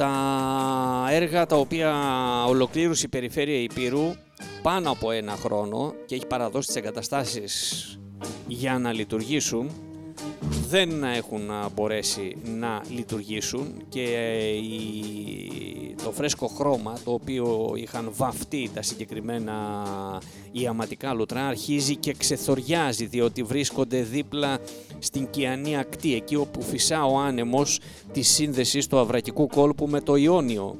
τα έργα τα οποία ολοκλήρωσε η Περιφέρεια Ηπείρου πάνω από ένα χρόνο και έχει παραδώσει τις εγκαταστάσεις για να λειτουργήσουν, δεν έχουν μπορέσει να λειτουργήσουν και το φρέσκο χρώμα το οποίο είχαν βαφτεί τα συγκεκριμένα ιαματικά λουτρά αρχίζει και ξεθοριάζει, διότι βρίσκονται δίπλα στην Κιανή ακτή, εκεί όπου φυσά ο άνεμος της σύνδεσης του Αυρακικού κόλπου με το Ιόνιο.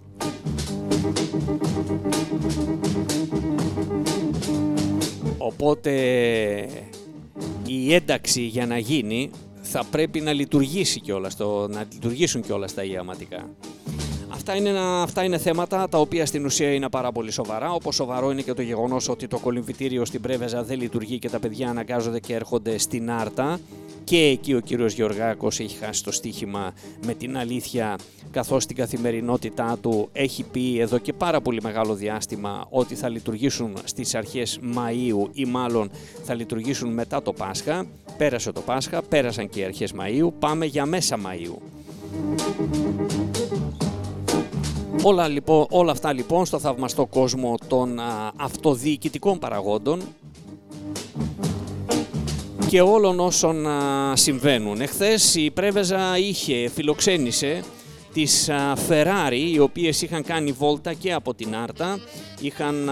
Οπότε η ένταξη για να γίνει θα πρέπει να λειτουργήσει κιόλας, να λειτουργήσουν κιόλας τα ιαματικά. Αυτά είναι θέματα τα οποία στην ουσία είναι πάρα πολύ σοβαρά, όπως σοβαρό είναι και το γεγονός ότι το κολυμβητήριο στην Πρέβεζα δεν λειτουργεί και τα παιδιά αναγκάζονται και έρχονται στην Άρτα, και εκεί ο κύριος Γεωργάκος έχει χάσει το στοίχημα με την αλήθεια, καθώς στην καθημερινότητά του έχει πει εδώ και πάρα πολύ μεγάλο διάστημα ότι θα λειτουργήσουν στις αρχές Μαΐου ή μάλλον θα λειτουργήσουν μετά το Πάσχα. Πέρασε το Πάσχα, πέρασαν και οι αρχές Μαΐου, πάμε για μέσα Μαΐου. Όλα αυτά λοιπόν στο θαυμαστό κόσμο των αυτοδιοικητικών παραγόντων και όλων όσων συμβαίνουν. Εχθές η Πρέβεζα φιλοξένησε τις Ferrari, οι οποίες είχαν κάνει βόλτα και από την Άρτα, είχαν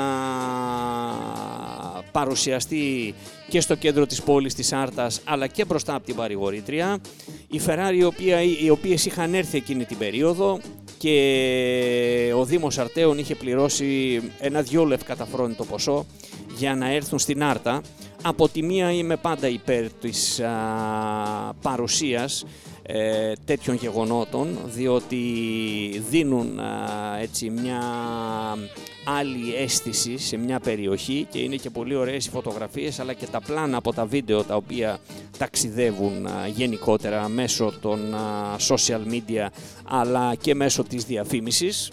παρουσιαστεί και στο κέντρο της πόλης της Άρτας αλλά και μπροστά από την παρηγορήτρια. Οι Ferrari οι οποίες είχαν έρθει εκείνη την περίοδο και ο Δήμος Αρτέων είχε πληρώσει ένα 2 λευκαταφρόνητο ποσό για να έρθουν στην Άρτα. Από τη μία είμαι πάντα υπέρ της παρουσίας τέτοιων γεγονότων, διότι δίνουν έτσι μια άλλη αίσθηση σε μια περιοχή και είναι και πολύ ωραίες οι φωτογραφίες αλλά και τα πλάνα από τα βίντεο τα οποία ταξιδεύουν γενικότερα μέσω των social media αλλά και μέσω της διαφήμισης.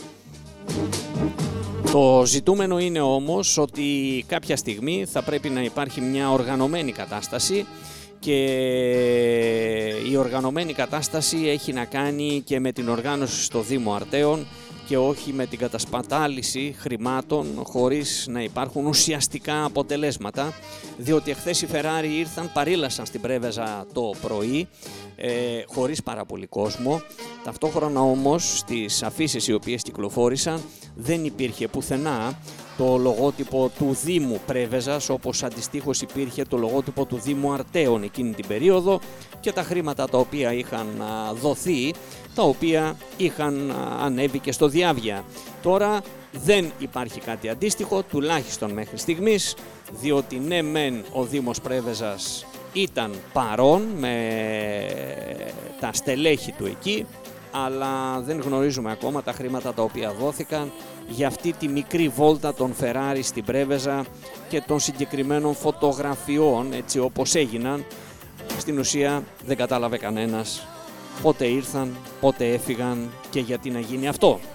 Το ζητούμενο είναι όμως ότι κάποια στιγμή θα πρέπει να υπάρχει μια οργανωμένη κατάσταση και η οργανωμένη κατάσταση έχει να κάνει και με την οργάνωση στο Δήμο Αρτέων και όχι με την κατασπατάληση χρημάτων χωρίς να υπάρχουν ουσιαστικά αποτελέσματα, διότι εχθές οι Ferrari ήρθαν, παρήλασαν στην Πρέβεζα το πρωί χωρίς πάρα πολύ κόσμο. Ταυτόχρονα όμως στις αφήσεις οι οποίες κυκλοφόρησαν δεν υπήρχε πουθενά το λογότυπο του Δήμου Πρέβεζας, όπως αντιστοίχως υπήρχε το λογότυπο του Δήμου Αρτέων εκείνη την περίοδο και τα χρήματα τα οποία είχαν δοθεί, τα οποία είχαν ανέβει και στο διάβια. Τώρα δεν υπάρχει κάτι αντίστοιχο, τουλάχιστον μέχρι στιγμής, διότι ναι μεν ο Δήμος Πρέβεζας ήταν παρόν με τα στελέχη του εκεί, αλλά δεν γνωρίζουμε ακόμα τα χρήματα τα οποία δόθηκαν για αυτή τη μικρή βόλτα των Ferrari στην Πρέβεζα και των συγκεκριμένων φωτογραφιών έτσι όπως έγιναν. Στην ουσία δεν κατάλαβε κανένας πότε ήρθαν, πότε έφυγαν και γιατί να γίνει αυτό.